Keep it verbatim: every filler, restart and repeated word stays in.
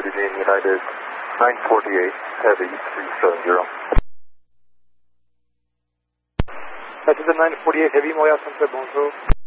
Eugene United nine forty-eight Heavy three seven zero. Citizen nine forty-eight Heavy, Montréal Centre, bonjour.